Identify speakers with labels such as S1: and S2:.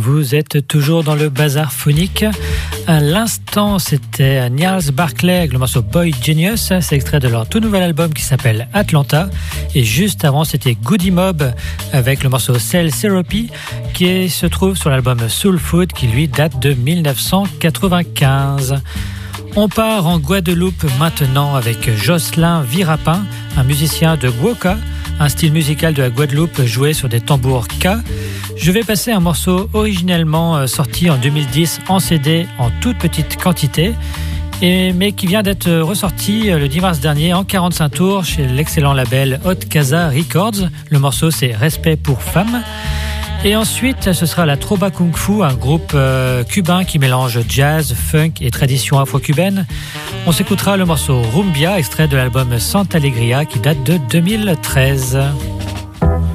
S1: Vous êtes toujours dans le bazar phonique. À l'instant, c'était Gnarls Barclay avec le morceau Boy Genius. C'est extrait de leur tout nouvel album qui s'appelle Atlanta. Et juste avant, c'était Goody Mob avec le morceau Cell Therapy qui se trouve sur l'album Soul Food qui lui date de 1995. On part en Guadeloupe maintenant avec Jocelyn Virapin, un musicien de Gwoka, un style musical de la Guadeloupe joué sur des tambours K. Je vais passer un morceau originellement sorti en 2010 en CD en toute petite quantité, mais qui vient d'être ressorti le 10 mars dernier en 45 tours chez l'excellent label Hot Casa Records. Le morceau c'est Respect pour femmes. Et ensuite, ce sera la Troba Kung Fu, un groupe cubain qui mélange jazz, funk et tradition afro-cubaine. On s'écoutera le morceau Rumbia, extrait de l'album Santa Alegria qui date de 2013.